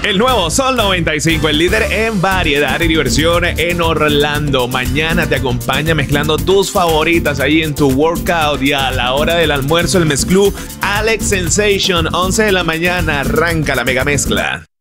El nuevo Sol 95, el líder en variedad y diversión en Orlando. Mañana te acompaña mezclando tus favoritas ahí en tu workout, y a la hora del almuerzo el mezclú Alex Sensation, 11 de la mañana, arranca la mega mezcla.